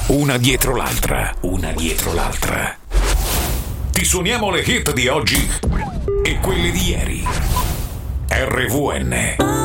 Una dietro l'altra, una dietro l'altra. Ti suoniamo le hit di oggi e quelle di ieri. RVN